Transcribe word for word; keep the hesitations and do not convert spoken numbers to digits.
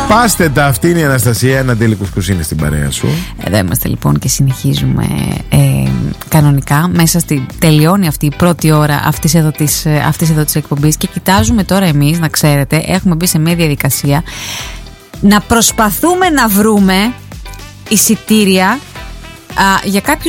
Σπάστε τα, αυτή είναι η Αναστασία. Ένα τέλικο κουσκουσίνη στην παρέα σου. Εδώ είμαστε λοιπόν και συνεχίζουμε ε, κανονικά. Μέσα στη. Τελειώνει αυτή η πρώτη ώρα αυτής εδώ της, αυτής εδώ της εκπομπής και κοιτάζουμε τώρα εμείς, να ξέρετε, έχουμε μπει σε μια διαδικασία να προσπαθούμε να βρούμε εισιτήρια α, για κάποιους